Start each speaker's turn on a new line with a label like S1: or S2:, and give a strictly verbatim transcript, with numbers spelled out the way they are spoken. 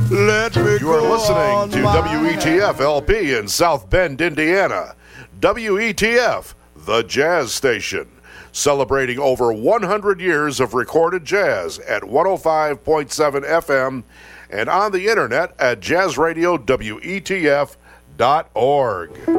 S1: Let me
S2: You are
S1: go
S2: listening
S1: on
S2: to
S1: my
S2: W E T F L P in South Bend, Indiana. W E T F, the jazz station, celebrating over one hundred years of recorded jazz at one oh five point seven F M and on the internet at jazz radio W E T F dot org.